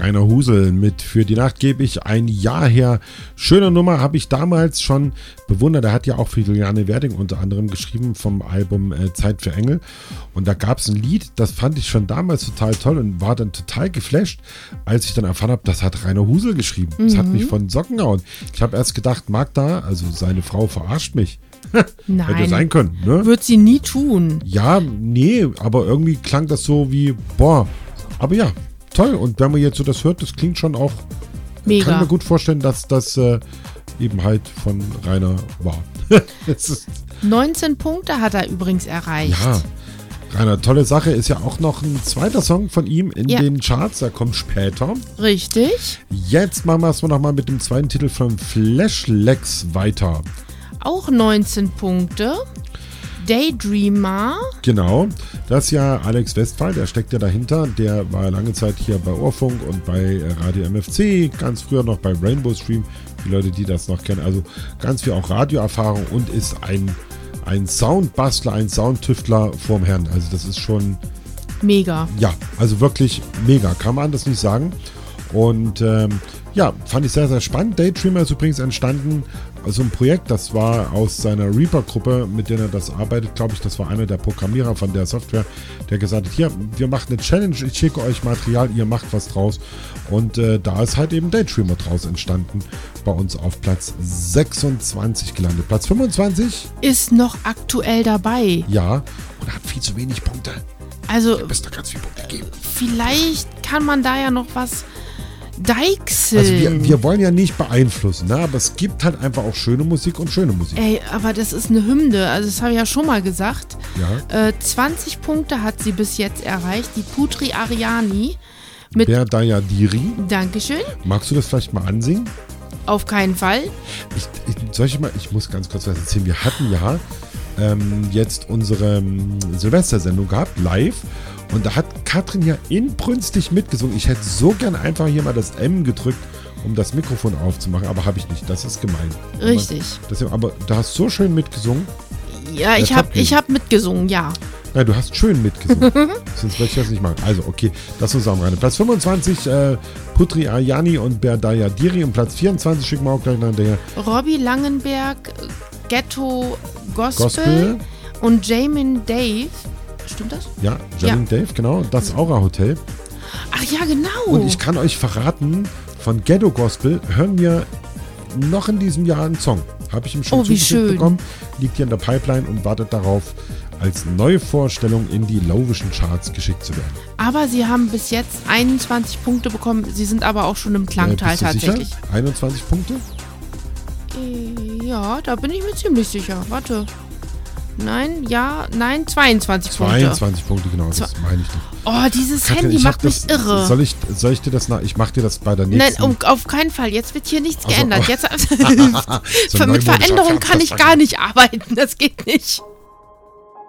Rainer Husel mit Für die Nacht gebe ich ein Jahr her. Schöne Nummer, habe ich damals schon bewundert. Er hat ja auch für Juliane Werding unter anderem geschrieben vom Album Zeit für Engel. Und da gab es ein Lied, das fand ich schon damals total toll und war dann total geflasht, als ich dann erfahren habe, das hat Rainer Husel geschrieben. Das hat mich von den Socken gehauen. Ich habe erst gedacht, Magda, also seine Frau, verarscht mich. Nein, hätte sein können, ne? Wird sie nie tun. Ja, nee, aber irgendwie klang das so wie, boah, aber ja, toll. Und wenn man jetzt so das hört, das klingt schon auch, mega. Kann mir gut vorstellen, dass das eben halt von Rainer war. 19 Punkte hat er übrigens erreicht. Ja, Rainer, tolle Sache. Ist ja auch noch ein zweiter Song von ihm in den Charts, der kommt später. Richtig. Jetzt machen wir es noch mal mit dem zweiten Titel von Flashlex weiter. Auch 19 Punkte. Daydreamer. Genau, das ist ja Alex Westphal, der steckt ja dahinter. Der war lange Zeit hier bei Ohrfunk und bei Radio MFC, ganz früher noch bei Rainbow Stream, die Leute, die das noch kennen. Also ganz viel auch Radioerfahrung und ist ein Soundbastler, ein Soundtüftler vorm Herrn. Also das ist schon... Mega. Ja, also wirklich mega, kann man anders nicht sagen. Und ja, fand ich sehr, sehr spannend. Daydreamer ist übrigens entstanden, also ein Projekt, das war aus seiner Reaper-Gruppe, mit der er das arbeitet, glaube ich, das war einer der Programmierer von der Software, der gesagt hat, hier, wir machen eine Challenge, ich schicke euch Material, ihr macht was draus. Und da ist halt eben Daydreamer draus entstanden, bei uns auf Platz 26 gelandet. Platz 25 ist noch aktuell dabei. Ja, und hat viel zu wenig Punkte. Also, du bist doch ganz viele Punkte geben. Vielleicht kann man da ja noch was deichseln. Also wir wollen ja nicht beeinflussen, ne? Aber es gibt halt einfach auch schöne Musik und schöne Musik. Ey, aber das ist eine Hymne, also das habe ich ja schon mal gesagt. Ja. 20 Punkte hat sie bis jetzt erreicht, die Putri Ariani. Mit Berdaya Diri. Dankeschön. Magst du das vielleicht mal ansingen? Auf keinen Fall. Ich muss ganz kurz was erzählen. Wir hatten ja jetzt unsere Silvestersendung gehabt, live. Und da hat Katrin ja inbrünstig mitgesungen. Ich hätte so gern einfach hier mal das M gedrückt, um das Mikrofon aufzumachen, aber habe ich nicht. Das ist gemein. Richtig. Aber du hast so schön mitgesungen. Ja, ich hab mitgesungen, ja. Nein, du hast schön mitgesungen. Sonst würde ich das nicht machen. Also, okay, das zusammen rein. Platz 25, Putri Ariani und Berdaya Diri. Und Platz 24 schicken wir auch gleich nach der Robbie Langenberg, Ghetto Gospel. Und Jamin Dave. Stimmt das? Ja, Jamin Dave, genau. Das Aura Hotel. Ach ja, genau. Und ich kann euch verraten, von Ghetto Gospel hören wir noch in diesem Jahr einen Song. Habe ich ihm schon zugeschickt bekommen. Liegt hier in der Pipeline und wartet darauf, als neue Vorstellung in die Lowischen Charts geschickt zu werden. Aber sie haben bis jetzt 21 Punkte bekommen. Sie sind aber auch schon im Klangteil tatsächlich. Sicher? 21 Punkte? Ja, da bin ich mir ziemlich sicher. Warte. Nein, 22 Punkte. 22 Punkte, genau, das meine ich doch. Oh, dieses Katrin, Handy macht mich irre. Soll ich dir das ich mache dir das bei der nächsten... Nein, auf keinen Fall. Jetzt wird hier nichts geändert. Jetzt, mit Veränderung kann ich gar nicht arbeiten. Das geht nicht.